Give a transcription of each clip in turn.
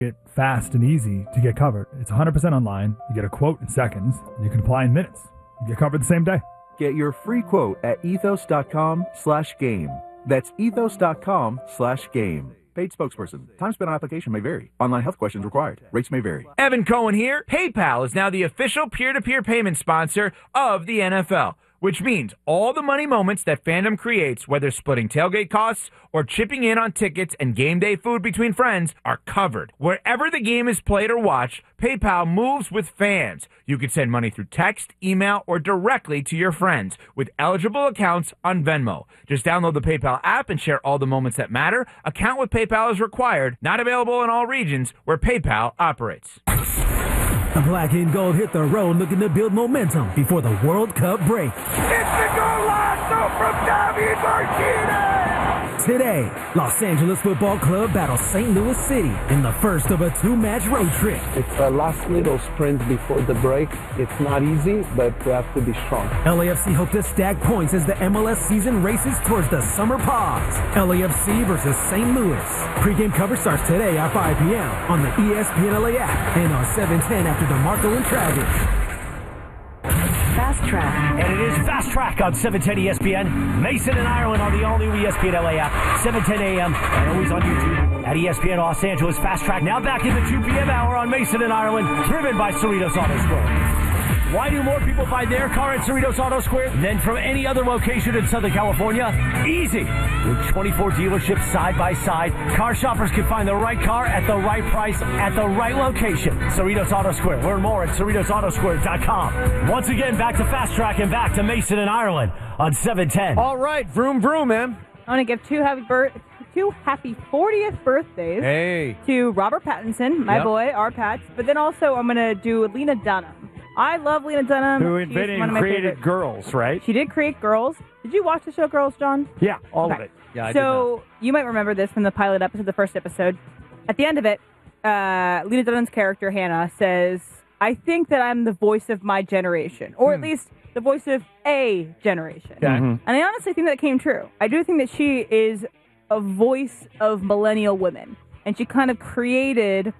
it fast and easy to get covered. It's 100% online. You get a quote in seconds, and you can apply in minutes. You get covered the same day. Get your free quote at ethos.com/game. That's ethos.com/game. Paid spokesperson. Time spent on application may vary. Online health questions required. Rates may vary. Evan Cohen here. PayPal is now the official peer-to-peer payment sponsor of the NFL, which means all the money moments that fandom creates, whether splitting tailgate costs or chipping in on tickets and game day food between friends, are covered. Wherever the game is played or watched, PayPal moves with fans. You can send money through text, email, or directly to your friends with eligible accounts on Venmo. Just download the PayPal app and share all the moments that matter. Account with PayPal is required. Not available in all regions where PayPal operates. The black and gold hit the road looking to build momentum before the World Cup break. It's the golazo from David Martinez! Today, Los Angeles Football Club battles St. Louis City in the first of a two-match road trip. It's a last little sprint before the break. It's not easy, but we have to be strong. LAFC hope to stack points as the MLS season races towards the summer pause. LAFC versus St. Louis. Pre-game coverage starts today at 5 p.m. on the ESPN LA app and on 710 after DeMarco and Travis. Fast Track. And it is Fast Track on 710 ESPN. Mason and Ireland on the all-new ESPN LA app, 7:10 a.m. and always on YouTube at ESPN Los Angeles. Fast Track now back in the 2 p.m. hour on Mason and Ireland, driven by Cerritos Auto Square. Why do more people buy their car at Cerritos Auto Square than from any other location in Southern California? Easy. With 24 dealerships side by side, car shoppers can find the right car at the right price at the right location. Cerritos Auto Square. Learn more at CerritosAutoSquare.com. Once again, back to Fast Track and back to Mason and Ireland on 710. All right, vroom, vroom, man. I want to give two happy 40th birthdays to Robert Pattinson, my boy, our Pats. But then also I'm going to do Lena Dunham. I love Lena Dunham. Who invented and created Girls, right? She did create Girls. Did you watch the show Girls, John? Yeah, all of it. Yeah, I so you might remember this from the pilot episode, the first episode. At the end of it, Lena Dunham's character, Hannah, says, I think that I'm the voice of my generation, or at least the voice of a generation. Okay. And I honestly think that came true. I do think that she is a voice of millennial women, and she kind of created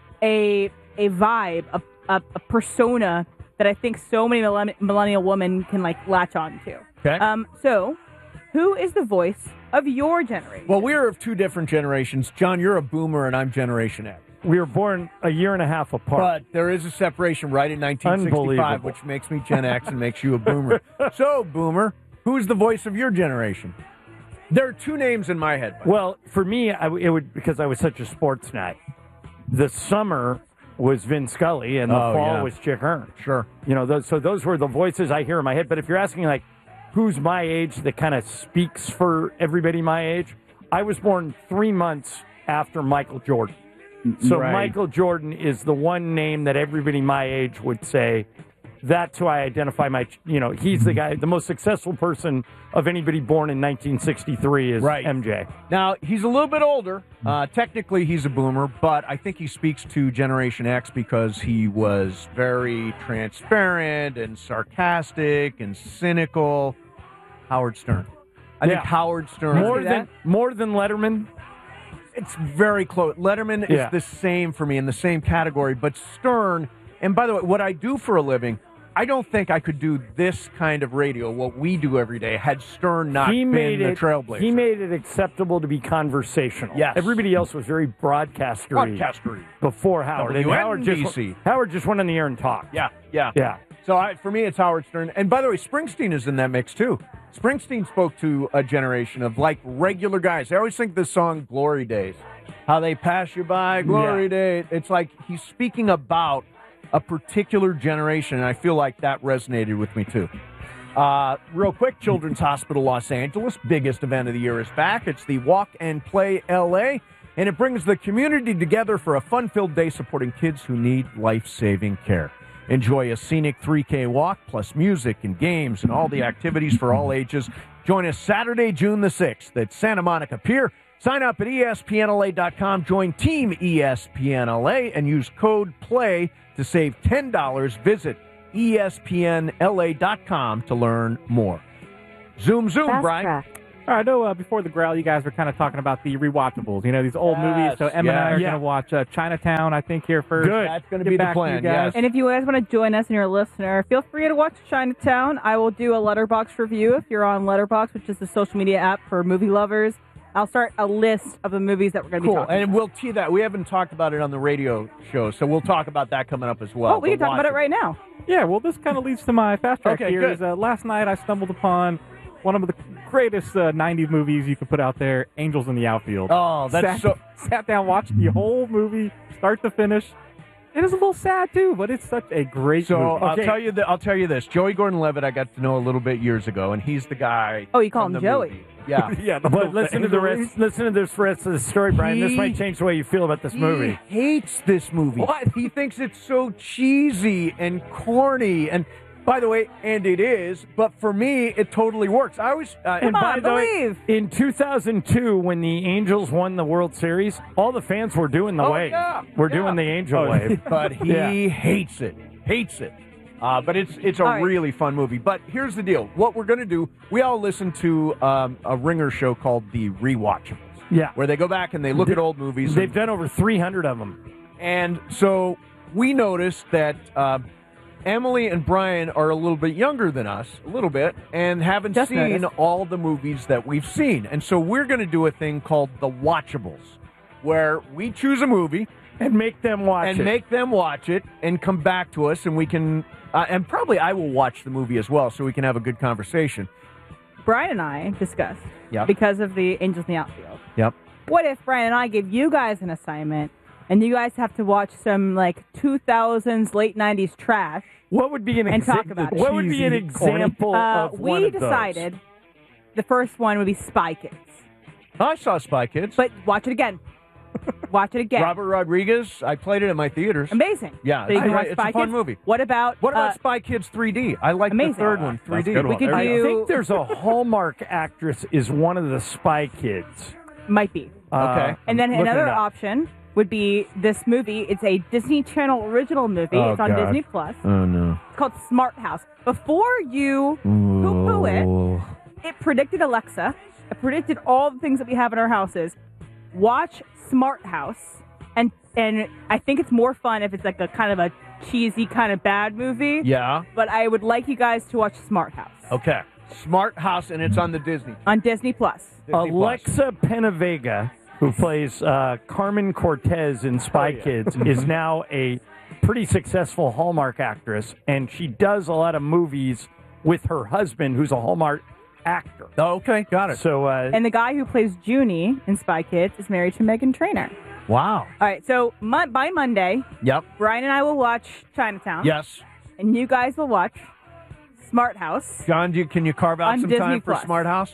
a vibe, a persona that I think so many millennial women can latch on to. Okay. So, who is the voice of your generation? Well, we're of two different generations. John, you're a boomer, and I'm Generation X. We were born a year and a half apart. But there is a separation right in 1965, which makes me Gen X and makes you a boomer. So, boomer, who's the voice of your generation? There are two names in my head. Well, for me, it would, because I was such a sports nut. The summer was Vin Scully, and the fall was Chick Hearn. Sure. You know, those were the voices I hear in my head. But if you're asking, who's my age that kind of speaks for everybody my age, I was born 3 months after Michael Jordan. So Michael Jordan is the one name that everybody my age would say, that's who I identify he's the guy, the most successful person of anybody born in 1963 is MJ. Now, he's a little bit older. Technically, he's a boomer, but I think he speaks to Generation X because he was very transparent and sarcastic and cynical. Howard Stern. I think Howard Stern. More than Letterman? It's very close. Letterman is the same for me, in the same category, but Stern, and by the way, what I do for a living, I don't think I could do this kind of radio, what we do every day, had Stern not been the trailblazer. He made it acceptable to be conversational. Yes. Everybody else was very broadcastery before Howard. And Howard just went on the air and talked. Yeah. So for me, it's Howard Stern. And by the way, Springsteen is in that mix, too. Springsteen spoke to a generation of, regular guys. I always think this song, Glory Days, how they pass you by, Glory Days. It's like he's speaking about a particular generation, and I feel like that resonated with me, too. Real quick, Children's Hospital Los Angeles, biggest event of the year is back. It's the Walk and Play LA, and it brings the community together for a fun-filled day supporting kids who need life-saving care. Enjoy a scenic 3K walk, plus music and games and all the activities for all ages. Join us Saturday, June the 6th at Santa Monica Pier. Sign up at ESPNLA.com, join Team ESPNLA, and use code PLAY to save $10. Visit ESPNLA.com to learn more. Zoom, Fast Brian. Track. All right, I know before the Growl, you guys were kind of talking about the rewatchables. You know, these old movies. So Em and I are going to watch Chinatown, I think, here first. Good. That's going to be the plan, yes. And if you guys want to join us and you're a listener, feel free to watch Chinatown. I will do a Letterboxd review if you're on Letterboxd, which is the social media app for movie lovers. I'll start a list of the movies that we're going to be talking about. And we'll tee that. We haven't talked about it on the radio show, so we'll talk about that coming up as well. Oh, we can talk about it right now. Yeah, well, this kind of leads to my fast track Okay, here. good. Is, last night I stumbled upon one of the greatest 90s movies you could put out there, Angels in the Outfield. Oh, that's Sat down, watched the whole movie, start to finish. It is a little sad, too, but it's such a great movie. So I'll tell you this. Joey Gordon-Levitt I got to know a little bit years ago, and he's the guy. Oh, you call from him the Joey. movie. Yeah. Yeah, But listen to the rest. Listen to this rest of the story, Brian. This might change the way you feel about this movie. He hates this movie. What? He thinks it's so cheesy and corny. And by the way, and it is, but for me, it totally works. I always And by the way, in 2002, when the Angels won the World Series, all the fans were doing the wave. We're doing the Angel wave. But he hates it. Hates it. But it's a really fun movie. But here's the deal. What we're going to do, we all listen to a Ringer show called The Rewatchables. Yeah. Where they go back and they look at old movies. They've done over 300 of them. And so we noticed that Emily and Brian are a little bit younger than us, a little bit, and haven't Just seen noticed. all the movies that we've seen. And so we're going to do a thing called The Watchables, where we choose a movie and make them watch it and come back to us, and we can, and probably I will watch the movie as well, so we can have a good conversation. Brian and I discussed, Yep. because of the Angels in the Outfield, Yep. what if Brian and I give you guys an assignment and you guys have to watch some like 2000s, late 90s trash? What would be an and talk about it? What would be an example of one we of those? decided the first one would be Spy Kids. I saw Spy Kids. But watch it again. Watch it again. Robert Rodriguez, I played it at my theaters. Amazing. Yeah, So you can watch it's Spy a fun Kids. movie. What about Spy Kids 3D? I like Amazing. the third one, 3D. We could I do. think there's a Hallmark actress is one of the Spy Kids. Might be. Okay. And then I'm looking another it up. option would be this movie. It's a Disney Channel original movie. Oh, it's on God. Disney Plus. Oh, no. It's called Smart House. Before you poo-poo it predicted Alexa. It predicted all the things that we have in our houses. Watch Smart House. And I think it's more fun if it's like a kind of a cheesy kind of bad movie. Yeah. But I would like you guys to watch Smart House. Okay. Smart House, and it's on the Disney. On Disney Plus. Alexa Penavega, who plays Carmen Cortez in Spy Kids, is now a pretty successful Hallmark actress, and she does a lot of movies with her husband, who's a Hallmark actor. Oh, okay, got it. So, And the guy who plays Junie in Spy Kids is married to Meghan Trainor. Wow. All right, so by Monday, Yep. Brian and I will watch Chinatown. Yes. And you guys will watch Smart House. John, can you carve out On some Disney time for Plus. Smart House?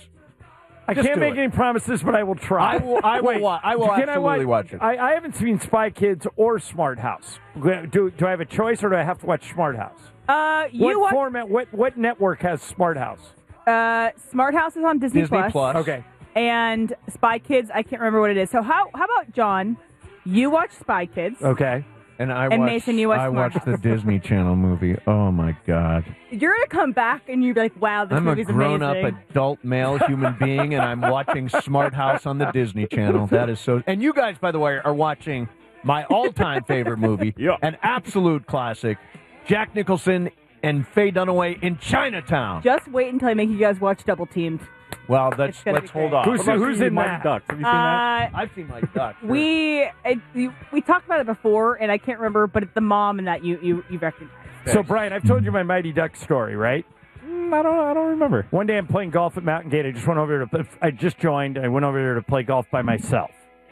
I Just can't do make it. any promises, but I will try. I will Can absolutely watch it. I haven't seen Spy Kids or Smart House. Do I have a choice, or do I have to watch Smart House? You what watch format? What network has Smart House? Smart House is on Disney Plus. Okay. And Spy Kids, I can't remember what it is. So how about John? You watch Spy Kids. Okay. And Mason, you watch I Smart watched the Disney Channel movie. Oh my God! You're gonna come back and you're like, "Wow, this I'm a movie's grown-up amazing." adult male human being, and I'm watching Smart House on the Disney Channel. That is so. And you guys, by the way, are watching my all-time favorite movie, an absolute classic, Jack Nicholson and Faye Dunaway in Chinatown. Just wait until I make you guys watch Double Teamed. Well, It's gonna let's be hold great. on. Who's in Mike that? Ducks. Have you seen that? I've seen Mike Duck. We talked about it before, and I can't remember, but it's the mom and that you recognize. So, Brian, I've told you my Mighty Ducks story, right? I don't remember. One day I'm playing golf at Mountain Gate. I just joined. I went over there to play golf by myself.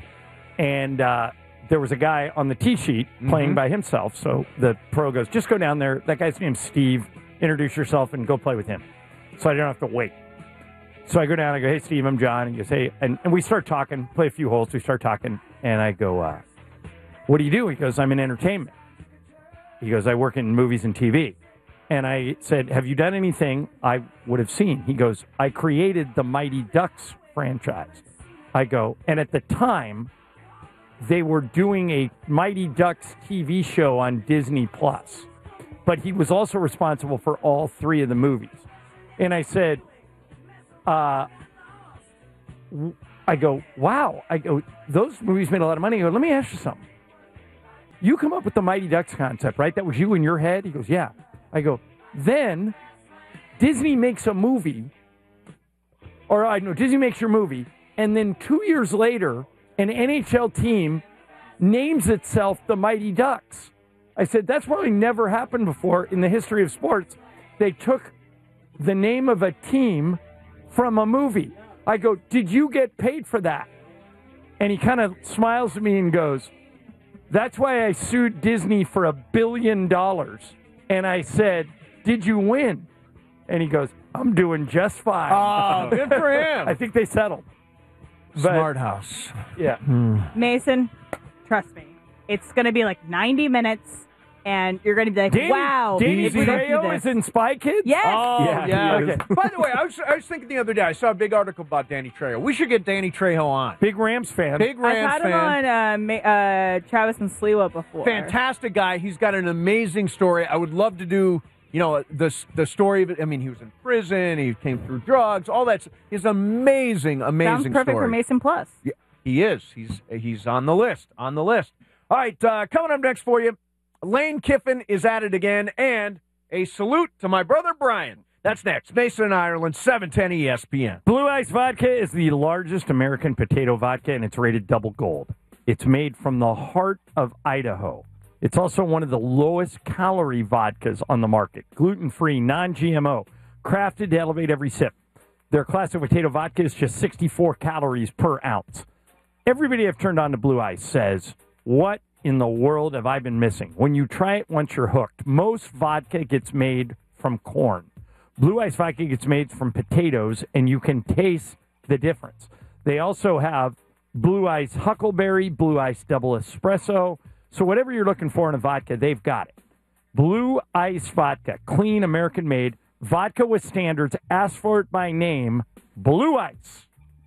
And there was a guy on the tee sheet playing by himself. So the pro goes, just go down there. That guy's name's Steve. Introduce yourself and go play with him. So I don't have to wait. So I go down. I go, hey, Steve, I'm John. And he goes, hey. And we start talking, play a few holes. We start talking. And I go, what do you do? He goes, I'm in entertainment. He goes, I work in movies and TV. And I said, have you done anything I would have seen? He goes, I created the Mighty Ducks franchise. I go, and at the time, they were doing a Mighty Ducks TV show on Disney Plus. But he was also responsible for all three of the movies. And I said, wow. I go, those movies made a lot of money. I go, let me ask you something. You come up with the Mighty Ducks concept, right? That was you in your head? He goes, yeah. I go, then Disney makes a movie, or I know Disney makes your movie, and then 2 years later, an NHL team names itself the Mighty Ducks. I said, that's probably never happened before in the history of sports. They took the name of a team from a movie. I go, did you get paid for that? And he kind of smiles at me and goes, that's why I sued Disney for $1 billion. And I said, did you win? And he goes, I'm doing just fine. Oh, good for him. I think they settled. Smart house. Yeah. Mason, trust me. It's going to be like 90 minutes, and you're going to be like, wow. Danny if we don't do Trejo this. is in Spy Kids? Yes. Oh, yeah. Okay. By the way, I was thinking the other day, I saw a big article about Danny Trejo. We should get Danny Trejo on. Big Rams fan. Big Rams I've had fan. him on Travis and Sliwa before. Fantastic guy. He's got an amazing story. I would love to do, the story of it. I mean, he was in prison. He came through drugs. All that. He's amazing Sounds perfect story. for Mason Plus. Yeah, he is. He's on the list. On the list. All right, coming up next for you, Lane Kiffin is at it again, and a salute to my brother Brian. That's next. Mason and Ireland, 710 ESPN. Blue Ice Vodka is the largest American potato vodka, and it's rated double gold. It's made from the heart of Idaho. It's also one of the lowest calorie vodkas on the market. Gluten-free, non-GMO, crafted to elevate every sip. Their classic potato vodka is just 64 calories per ounce. Everybody I've turned on to Blue Ice says, what in the world have I been missing? When you try it once, you're hooked. Most vodka gets made from corn. Blue Ice Vodka gets made from potatoes, and you can taste the difference. They also have Blue Ice Huckleberry, Blue Ice Double Espresso. So whatever you're looking for in a vodka, they've got it. Blue Ice Vodka, clean, American-made, vodka with standards. Ask for it by name, Blue Ice.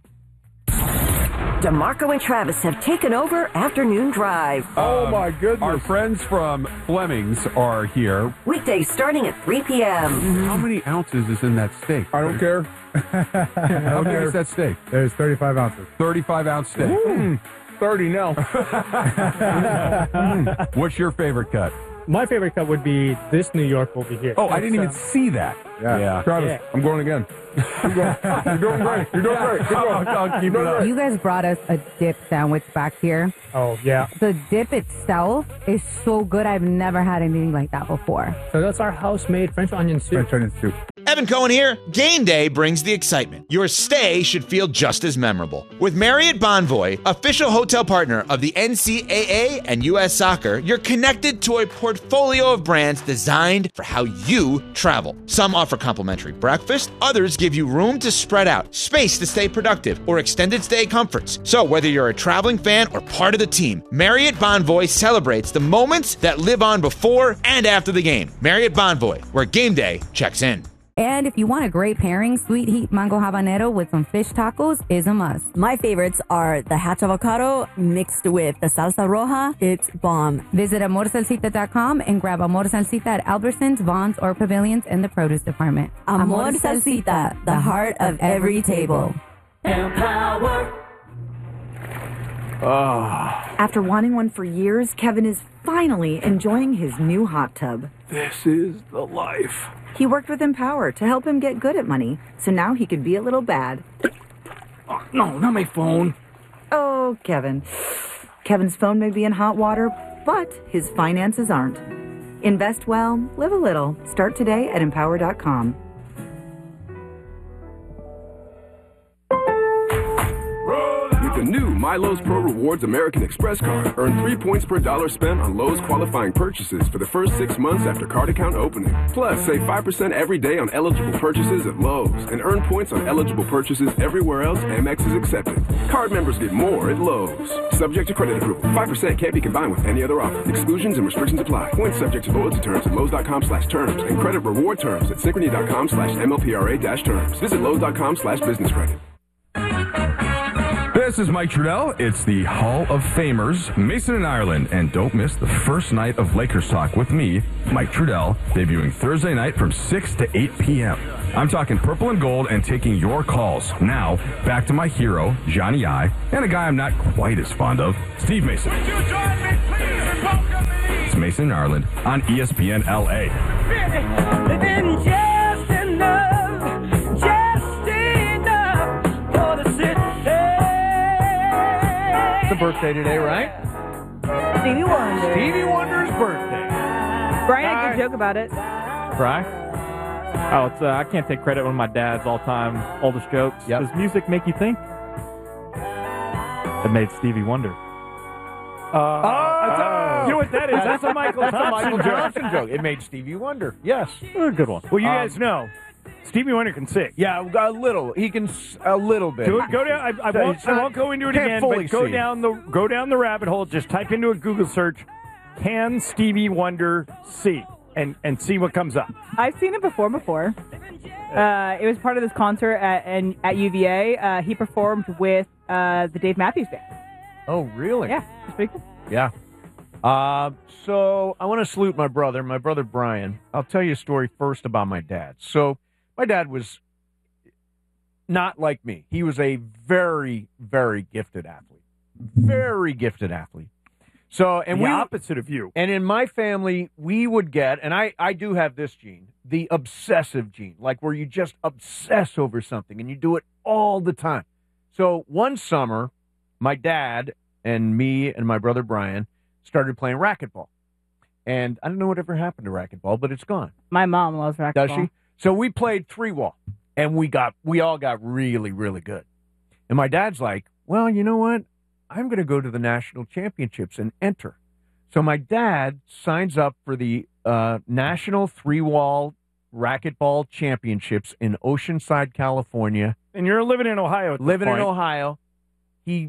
DeMarco and Travis have taken over Afternoon Drive. Oh, my goodness. Our friends from Fleming's are here. Weekdays starting at 3 p.m. How many ounces is in that steak? I don't care. How big is that steak? There's 35 ounces. 35-ounce steak. 30 now. What's your favorite cut? My favorite cut would be this New York over here. Oh, I didn't even see that. Yeah. Travis, I'm going again. You're doing great. You're doing great. I'll keep it up. You guys brought us a dip sandwich back here. Oh, yeah. The dip itself is so good. I've never had anything like that before. So that's our house-made French onion soup. French onion soup. Evan Cohen here. Game day brings the excitement. Your stay should feel just as memorable. With Marriott Bonvoy, official hotel partner of the NCAA and U.S. Soccer, you're connected to a portfolio of brands designed for how you travel. Some offer complimentary breakfast, others give you room to spread out, space to stay productive, or extended stay comforts. So whether you're a traveling fan or part of the team, Marriott Bonvoy celebrates the moments that live on before and after the game. Marriott Bonvoy, where game day checks in. And if you want a great pairing, Sweet Heat Mango Habanero with some fish tacos is a must. My favorites are the hatch avocado mixed with the salsa roja. It's bomb. Visit AmorSalsita.com and grab Amor Salsita at Albertsons, Vaughn's, or Pavilions in the produce department. Amor Salsita, the heart of every table. Empower. After wanting one for years, Kevin is finally enjoying his new hot tub. This is the life. He worked with Empower to help him get good at money, so now he can be a little bad. Oh, no, not my phone. Oh, Kevin. Kevin's phone may be in hot water, but his finances aren't. Invest well, live a little. Start today at Empower.com. The new MyLowe's Pro Rewards American Express card. Earn 3 points per dollar spent on Lowe's qualifying purchases for the first 6 months after card account opening. Plus, save 5% every day on eligible purchases at Lowe's and earn points on eligible purchases everywhere else Amex is accepted. Card members get more at Lowe's. Subject to credit approval. 5% can't be combined with any other offer. Exclusions and restrictions apply. Points subject to loyalty terms at Lowe's.com/terms and credit reward terms at Synchrony.com/MLPRA-terms. Visit Lowe's.com/business credit. This is Mike Trudell. It's the Hall of Famers, Mason and Ireland, and don't miss the first night of Lakers Talk with me, Mike Trudell, debuting Thursday night from 6 to 8 p.m. I'm talking purple and gold and taking your calls. Now, back to my hero, Johnny I, and a guy I'm not quite as fond of, Steve Mason. Would you join me, please, and welcome me? It's Mason in Ireland on ESPN LA. Living just enough for the city. It's a birthday today, right? Stevie Wonder. Stevie Wonder's birthday. Brian had a good joke about it. Right? Oh, it's I can't take credit on my dad's all-time oldest jokes. Yep. Does music make you think? It made Stevie Wonder. You know what that is? That's a Michael Thompson joke. It made Stevie Wonder. Yes. Good one. Well, you guys know, Stevie Wonder can sing. Yeah, a little. He can a little bit. Go down. I won't go into it again. But go down the rabbit hole. Just type into a Google search. Can Stevie Wonder see? And see what comes up. I've seen it before. It was part of this concert at UVA. He performed with the Dave Matthews Band. Oh, really? Yeah, it's pretty cool. Yeah. So I want to salute my brother Brian. I'll tell you a story first about my dad. So my dad was not like me. He was a very, very gifted athlete. Very gifted athlete. So, and the opposite of you. And in my family, we would get, and I do have this gene, the obsessive gene, like where you just obsess over something and you do it all the time. So one summer, my dad and me and my brother Brian started playing racquetball. And I don't know whatever happened to racquetball, but it's gone. My mom loves racquetball. Does she? So we played 3-wall, and we all got really, really good. And my dad's like, well, you know what? I'm going to go to the national championships and enter. So my dad signs up for the national 3-wall racquetball championships in Oceanside, California. And you're living in Ohio. Living in Ohio. He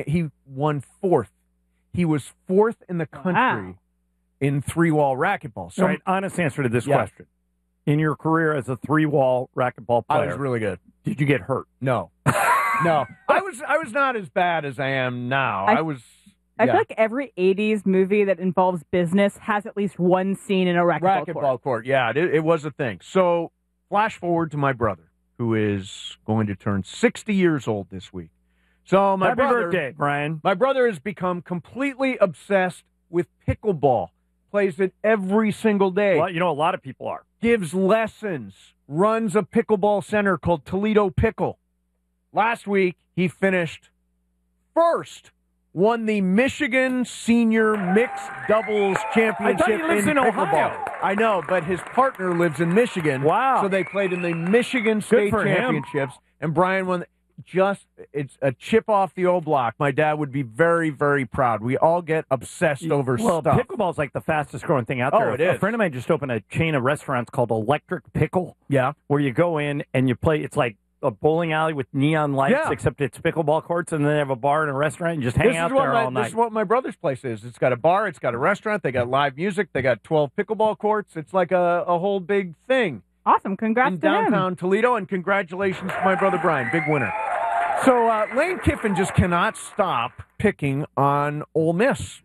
won 4th. He was 4th in the country in 3-wall racquetball. So, all right, honest answer to this question. In your career as a 3-wall racquetball player, I was really good. Did you get hurt? No. No, I was not as bad as I am now. I feel like every 80s movie that involves business has at least one scene in a racquetball court. Yeah, it was a thing. So flash forward to my brother, who is going to turn 60 years old this week. So Happy birthday, Brian. My brother has become completely obsessed with pickleball. Plays it every single day. Well, you know, a lot of people are. Gives lessons. Runs a pickleball center called Toledo Pickle. Last week, he finished first, won the Michigan Senior Mixed Doubles Championship. I thought he lives in Ohio. I know, but his partner lives in Michigan. Wow. So they played in the Michigan State Championships, and Brian won. It's a chip off the old block. My dad would be very, very proud. We all get obsessed over stuff. Well, pickleball's like the fastest growing thing out there. Oh, it is. A friend of mine just opened a chain of restaurants called Electric Pickle. Yeah. Where you go in and you play. It's like a bowling alley with neon lights, except it's pickleball courts, and then they have a bar and a restaurant, and you just hang out there all night. This is what my brother's place is. It's got a bar, it's got a restaurant, they got live music, they got 12 pickleball courts. It's like a whole big thing. Awesome. Congrats in to him. downtown Toledo, and congratulations to my brother Brian, big winner. So Lane Kiffin just cannot stop picking on Ole Miss.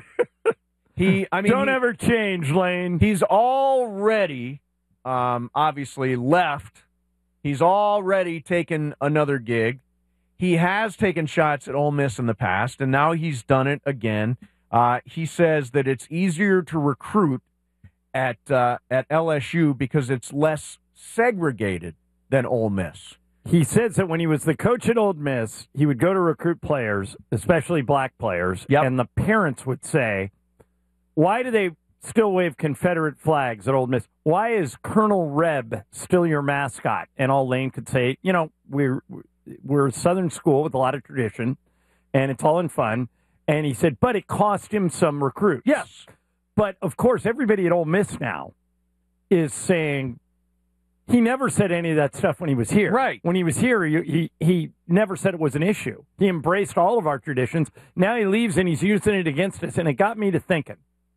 Don't ever change, Lane. He's already, obviously, left. He's already taken another gig. He has taken shots at Ole Miss in the past, and now he's done it again. He says that it's easier to recruit at LSU because it's less segregated than Ole Miss. He says that when he was the coach at Ole Miss, he would go to recruit players, especially black players, and the parents would say, why do they still wave Confederate flags at Ole Miss? Why is Colonel Reb still your mascot? And all Lane could say, you know, we're a Southern school with a lot of tradition, and it's all in fun. And he said, but it cost him some recruits. Yes. But, of course, everybody at Ole Miss now is saying he never said any of that stuff when he was here. Right. When he was here, he never said it was an issue. He embraced all of our traditions. Now he leaves and he's using it against us. And it got me to thinking,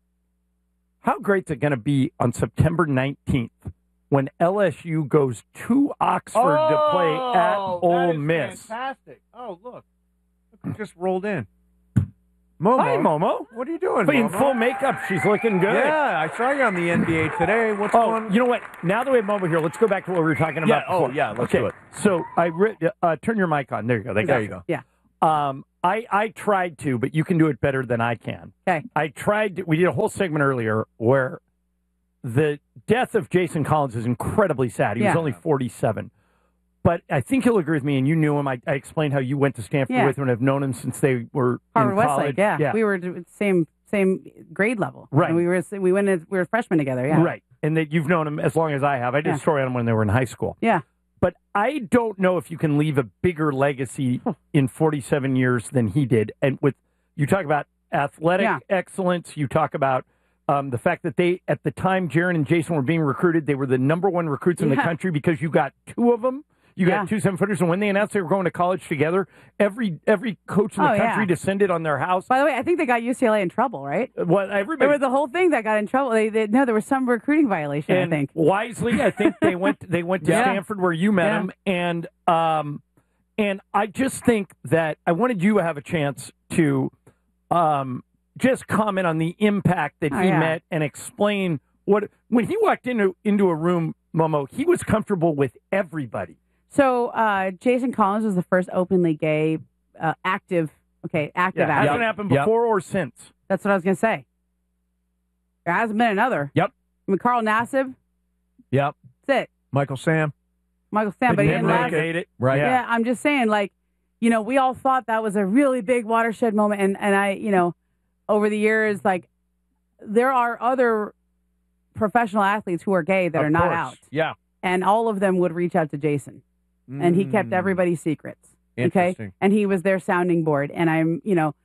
how great is it going to be on September 19th when LSU goes to Oxford to play at Ole Miss? Fantastic. Oh, look. It just rolled in. Momo. Hi, Momo. What are you doing, In Momo? full makeup. She's looking good. Yeah, I saw you on the NBA today. What's going on? You know what? Now that we have Momo here, let's go back to what we were talking about before. Let's do it. So turn your mic on. There you go. There you go. Yeah. I tried to, but you can do it better than I can. Okay. I tried to, we did a whole segment earlier where the death of Jason Collins is incredibly sad. He was only 47. But I think you'll agree with me, and you knew him. I explained how you went to Stanford with him and have known him since they were Harvard in college. Westlake. Yeah. We were same grade level. Right. And we were freshmen together. Yeah. Right. And that you've known him as long as I have. I did a story on him when they were in high school. Yeah. But I don't know if you can leave a bigger legacy in 47 years than he did. And you talk about athletic excellence, you talk about the fact that they, at the time Jaron and Jason were being recruited, they were the number one recruits in the country because you got two of them. You got 2 7-footers, and when they announced they were going to college together, every coach in the country descended on their house. By the way, I think they got UCLA in trouble, right? Well, everybody. There was the whole thing that got in trouble. No, there was some recruiting violation. And I think wisely, I think they went to Stanford where you met him, and I just think that I wanted you to have a chance to just comment on the impact that he met and explain when he walked into a room, Momo, he was comfortable with everybody. So Jason Collins was the first openly gay active athlete. Hasn't happened before or since. That's what I was going to say. There hasn't been another. Yep. I mean, Carl Nassib. Yep. That's it. Michael Sam. But he didn't last. Right. Yeah, I'm just saying, we all thought that was a really big watershed moment. And I, over the years, there are other professional athletes who are gay that are not out. Yeah. And all of them would reach out to Jason. And he kept everybody's secrets. Interesting. Okay. And he was their sounding board. And I'm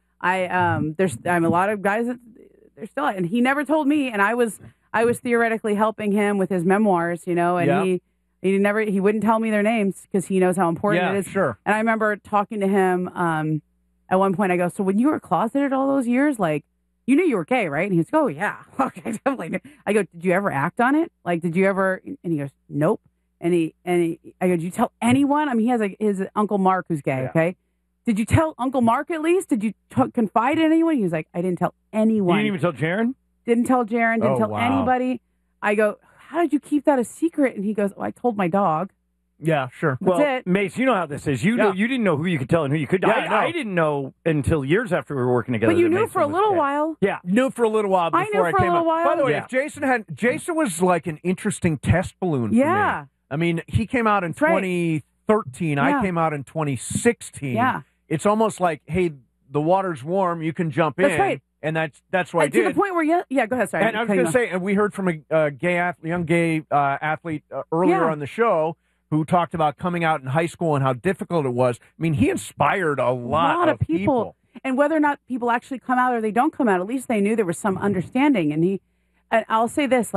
a lot of guys that they're still, and he never told me. And I was theoretically helping him with his memoirs, and he wouldn't tell me their names because he knows how important it is. Sure. And I remember talking to him at one point. I go, so when you were closeted all those years, you knew you were gay, right? And he goes, oh yeah, okay, definitely knew. I go, did you ever act on it? Did you ever? And he goes, nope. And I go, did you tell anyone? I mean, he has his Uncle Mark who's gay. Okay, did you tell Uncle Mark at least? Did you confide in anyone? He was like, I didn't tell anyone. You didn't even tell Jaron? Didn't tell Jaron. Didn't tell anybody. I go, how did you keep that a secret? And he goes, I told my dog. Yeah, sure. That's well, it. Mace, you know how this is. You didn't know who you could tell and who you could. I didn't know until years after we were working together. But you that knew Mason for a was little gay. while. Yeah, knew for a little while before I knew for came a little out. while. By the way, if Jason was like an interesting test balloon. For me. I mean, he came out in 2013. I came out in 2016. Yeah. It's almost like, hey, the water's warm. You can jump in. That's right. And that's what I did. To the point where, go ahead. Sorry. And I was going to say, and we heard from a young gay athlete earlier on the show who talked about coming out in high school and how difficult it was. I mean, he inspired a lot of people. And whether or not people actually come out or they don't come out, at least they knew there was some understanding. And I'll say this,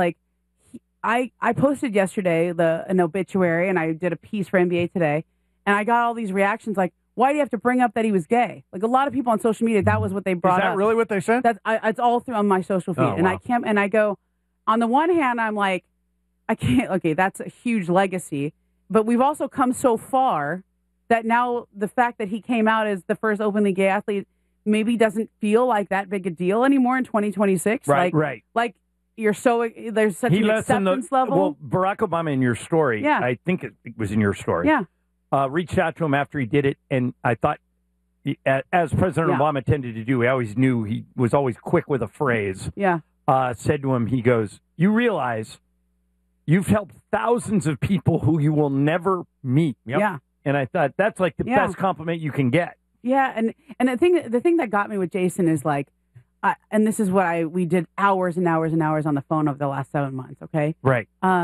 I posted yesterday an obituary, and I did a piece for NBA Today, and I got all these reactions like, why do you have to bring up that he was gay? A lot of people on social media, that was what they brought up. Is that really what they said? It's all through on my social feed. And I go, on the one hand, I'm like, I can't, okay, that's a huge legacy, but we've also come so far that now the fact that he came out as the first openly gay athlete maybe doesn't feel like that big a deal anymore in 2026. Right. There's such an acceptance level. Well, Barack Obama in your story, I think it was in your story. Yeah. Reached out to him after he did it, and I thought, as President Obama tended to do, he always knew he was always quick with a phrase. Yeah. Said to him, he goes, you realize you've helped thousands of people who you will never meet. Yep. Yeah. And I thought that's the best compliment you can get. Yeah, and the thing that got me with Jason is and this is what we did hours and hours and hours on the phone over the last 7 months. Okay. Right.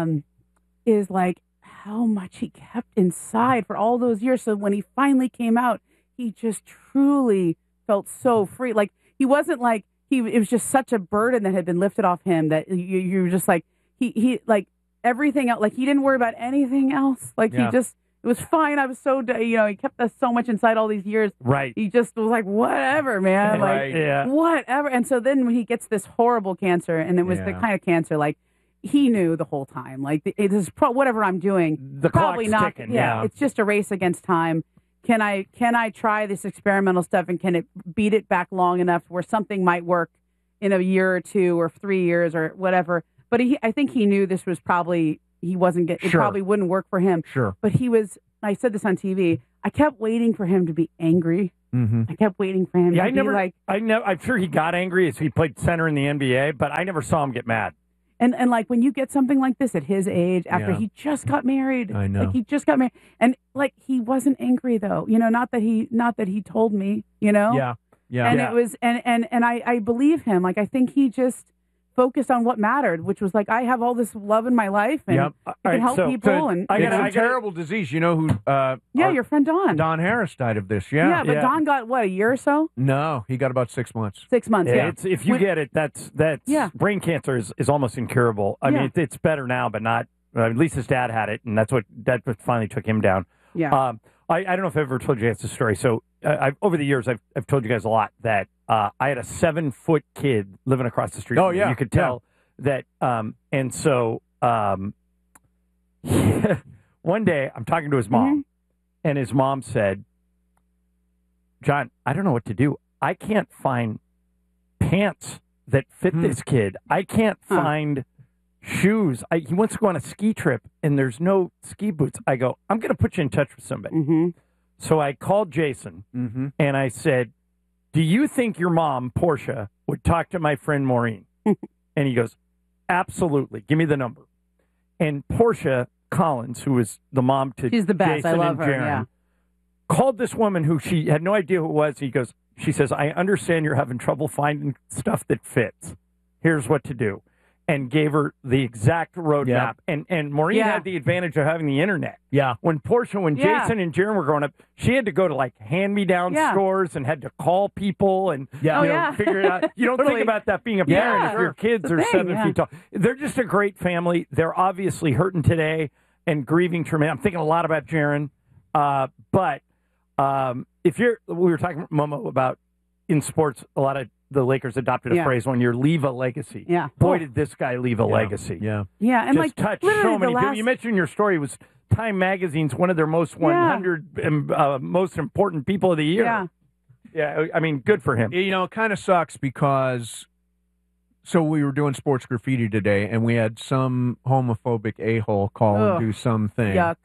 Is how much he kept inside for all those years. So when he finally came out, he just truly felt so free. He wasn't it was just such a burden that had been lifted off him that you were just he everything else. He didn't worry about anything else. He just, it was fine. I was so, he kept us so much inside all these years. Right. He just was whatever, man. Whatever. And so then when he gets this horrible cancer, and it was the kind of cancer, he knew the whole time. It is whatever I'm doing. The probably clock's not. ticking, It's just a race against time. can I try this experimental stuff, and can it beat it back long enough where something might work in a year or 2 or 3 years or whatever. But I think he knew this was probably, it probably wouldn't work for him. Sure. But I said this on TV, I kept waiting for him to be angry. Mm-hmm. I kept waiting for him to be like. I'm sure he got angry as he played center in the NBA, but I never saw him get mad. And like when you get something like this at his age, after he just got married, I know. like he just got married, and like he wasn't angry though, not that he told me, Yeah. And it was, and I believe him. Like I think he just focused on what mattered, which was like, I have all this love in my life, and I can help people. And it's a terrible disease. You know who? Your friend Don. Don Harris died of this. Yeah, but Don got what, a year or so? No, he got about 6 months. 6 months. Yeah. If you get it, that's brain cancer is almost incurable. I mean, it's better now, but not. At least his dad had it, and that's what finally took him down. Yeah. I don't know if I've ever told you guys this story. So over the years, I've told you guys a lot that I had a 7-foot kid living across the street. Oh, from me. yeah. You could tell that. And so one day I'm talking to his mom, and his mom said, John, I don't know what to do. I can't find pants that fit this kid. I can't find shoes. He wants to go on a ski trip, and there's no ski boots. I go, I'm going to put you in touch with somebody. Mm-hmm. So I called Jason, and I said, do you think your mom, Portia, would talk to my friend Maureen? And he goes, absolutely. Give me the number. And Portia Collins, who is the mom to She's the best. Jason I love and her, Jaren, yeah. called this woman who she had no idea who it was. She says, I understand you're having trouble finding stuff that fits. Here's what to do. And gave her the exact roadmap. And Maureen had the advantage of having the internet. Yeah. When Jason and Jaren were growing up, she had to go to like hand-me-down stores and had to call people and figure it out. You don't think about that being a parent if your kids are 7 feet tall. They're just a great family. They're obviously hurting today and grieving tremendously. I'm thinking a lot about Jaren. But if we were talking, Momo, about in sports, a lot of the Lakers adopted a phrase when you leave a legacy. Yeah. Boy, did this guy leave a legacy. Yeah. Yeah. And just touched so many people. You mentioned in your story was Time Magazine's one of their most 100 most important people of the year. Yeah. Yeah. I mean, good for him. It kind of sucks because we were doing sports graffiti today, and we had some homophobic a-hole call and do something. Yuck.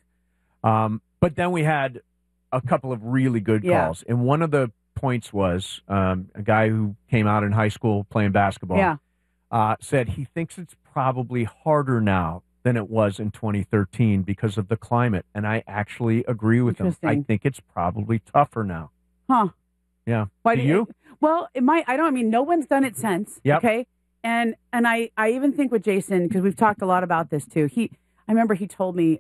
But then we had a couple of really good calls. And one of the points was a guy who came out in high school playing basketball said he thinks it's probably harder now than it was in 2013 because of the climate. And I actually agree with him. I think it's probably tougher now. Huh. Yeah. Why do you? Well, it might. No one's done it since. Yep. Okay. And I even think with Jason, because we've talked a lot about this too. I remember he told me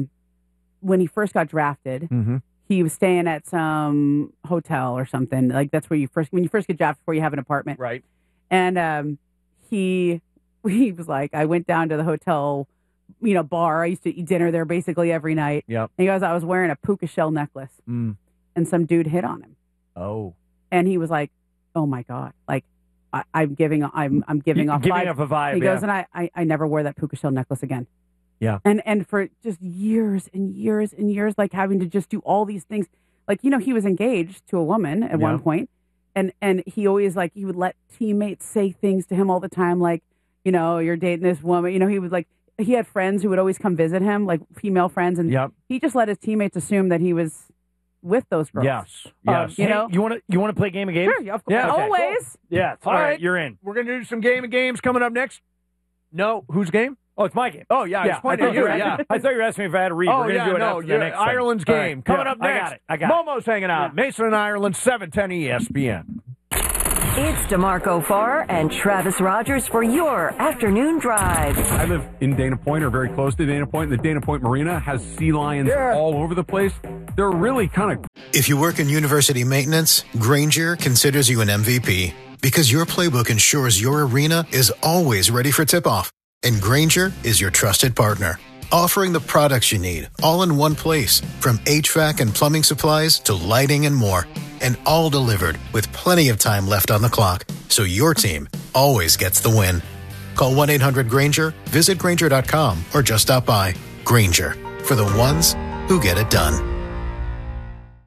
when he first got drafted, he was staying at some hotel or something. Like that's where when you first get drafted before you have an apartment. Right. And he was like, I went down to the hotel, bar. I used to eat dinner there basically every night. Yep. And he goes, I was wearing a puka shell necklace, and some dude hit on him. Oh. And he was like, oh my God, like I'm giving off a vibe. He goes, and I never wore that puka shell necklace again. Yeah. And for just years and years and years, like having to just do all these things. Like, he was engaged to a woman at one point, and he always he would let teammates say things to him all the time. Like, you're dating this woman, he would he had friends who would always come visit him, like female friends. And he just let his teammates assume that he was with those girls. Yes. Hey, you want to play a game of games? Sure. Of course. Yeah. Okay, always. Cool. Yeah. All right. You're in. We're going to do some game of games coming up next. No. Whose game? Oh, it's my game. Oh, yeah. It's pointing at you. I thought you were asking me if I had to read. Oh, we're going to do it after the next thing. Ireland's game. Coming up next. I got it. Momo's hanging out. Mason and Ireland, 710 ESPN. It's DeMarco Farr and Travis Rogers for your afternoon drive. I live in Dana Point or very close to Dana Point. The Dana Point Marina has sea lions all over the place. They're really kind of... If you work in university maintenance, Grainger considers you an MVP because your playbook ensures your arena is always ready for tip-off. And Grainger is your trusted partner, offering the products you need all in one place, from HVAC and plumbing supplies to lighting and more. And all delivered with plenty of time left on the clock, so your team always gets the win. Call 1-800-GRAINGER, visit Grainger.com, or just stop by. Grainger, for the ones who get it done.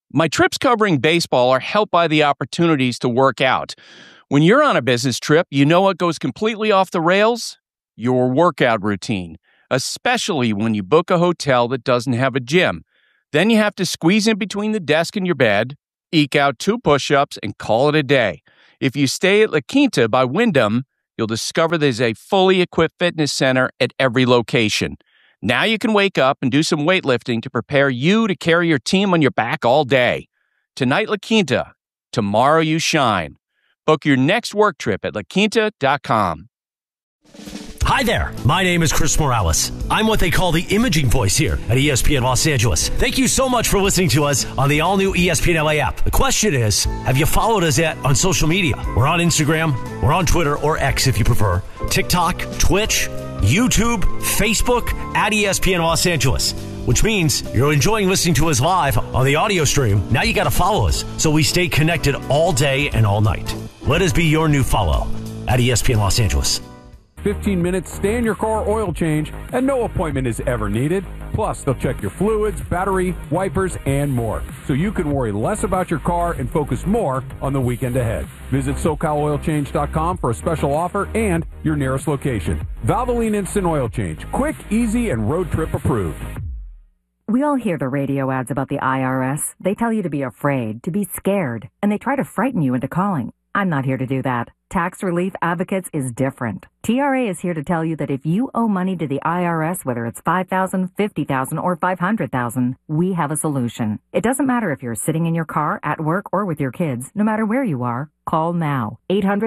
My trips covering baseball are helped by the opportunities to work out. When you're on a business trip, you know what goes completely off the rails? Your workout routine, especially when you book a hotel that doesn't have a gym. Then you have to squeeze in between the desk and your bed, eke out 2 push-ups, and call it a day. If you stay at La Quinta by Wyndham, you'll discover there's a fully equipped fitness center at every location. Now you can wake up and do some weightlifting to prepare you to carry your team on your back all day. Tonight, La Quinta. Tomorrow, you shine. Book your next work trip at laquinta.com. Hi there, my name is Chris Morales. I'm what they call the imaging voice here at ESPN Los Angeles. Thank you so much for listening to us on the all-new ESPN LA app. The question is, have you followed us yet on social media? We're on Instagram, we're on Twitter, or X if you prefer, TikTok, Twitch, YouTube, Facebook, at ESPN Los Angeles, which means you're enjoying listening to us live on the audio stream. Now you got to follow us so we stay connected all day and all night. Let us be your new follow at ESPN Los Angeles. 15 minutes, stay in your car oil change, and no appointment is ever needed. Plus, they'll check your fluids, battery, wipers, and more. So you can worry less about your car and focus more on the weekend ahead. Visit SoCalOilChange.com for a special offer and your nearest location. Valvoline Instant Oil Change. Quick, easy, and road trip approved. We all hear the radio ads about the IRS. They tell you to be afraid, to be scared, and they try to frighten you into calling. I'm not here to do that. Tax Relief Advocates is different. TRA is here to tell you that if you owe money to the IRS, whether it's $5,000, $50,000, or $500,000, we have a solution. It doesn't matter if you're sitting in your car, at work, or with your kids. No matter where you are, call now.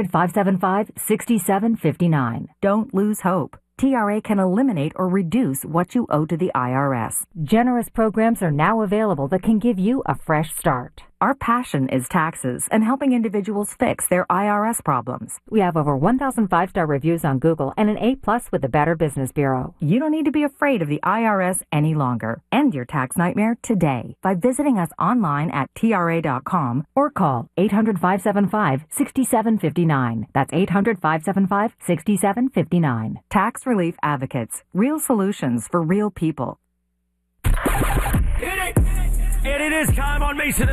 800-575-6759. Don't lose hope. TRA can eliminate or reduce what you owe to the IRS. Generous programs are now available that can give you a fresh start. Our passion is taxes and helping individuals fix their IRS problems. We have over 1,000 5-star reviews on Google and an A+ with the Better Business Bureau. You don't need to be afraid of the IRS any longer. End your tax nightmare today by visiting us online at TRA.com or call 800-575-6759. That's 800-575-6759. Tax Relief Advocates. Real solutions for real people. And it is time on Mason